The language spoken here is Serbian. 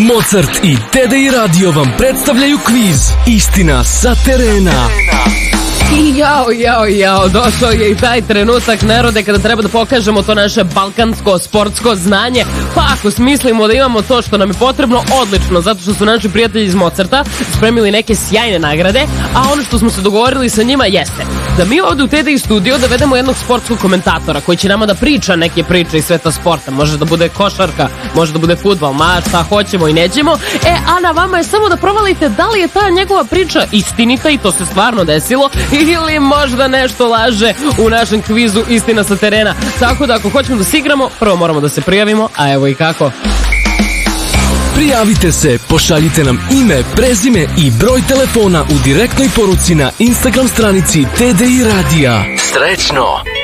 Mozart i TDI Radio vam predstavljaju kviz Istina sa terena. Jao, došao je i taj trenutak, narode, kada treba da pokažemo to naše balkansko sportsko znanje. Pa ako smislimo da imamo to što nam je potrebno, odlično, zato što su naši prijatelji iz Mozarta spremili neke sjajne nagrade, a ono što smo se dogovorili sa njima jeste da mi ovde u TDI studio dovedemo jednog sportskog komentatora koji će nama da priča neke priče iz sveta sporta. Može da bude košarka, može da bude fudbal, ma šta hoćemo i nećemo. A na vama je samo da provalite da li je ta njegova priča istinita i to se stvarno desilo, ili možda nešto laže u našem kvizu Istina sa terena. Tako da ako hoćemo da se igramo, prvo moramo da se prijavimo, a evo i kako. Prijavite se, pošaljite nam ime, prezime i broj telefona u direktnoj poruci na Instagram stranici TDI Radija. Srećno!